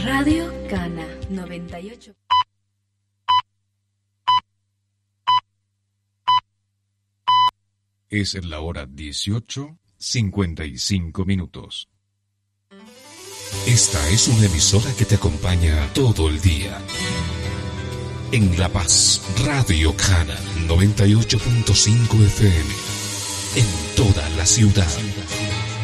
Radio Cana 98. Es la hora 18:55. Esta es una emisora que te acompaña todo el día. En La Paz, Radio Cana 98.5 FM. En toda la ciudad.